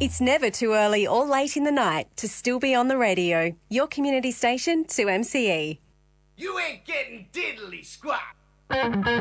It's never too early or late in the night to still be on the radio. Your community station, 2MCE. You ain't getting diddly squat.